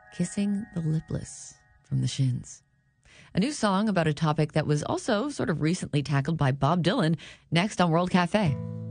Kissing the Lipless from the Shins. A new song about a topic that was also sort of recently tackled by Bob Dylan next on World Cafe.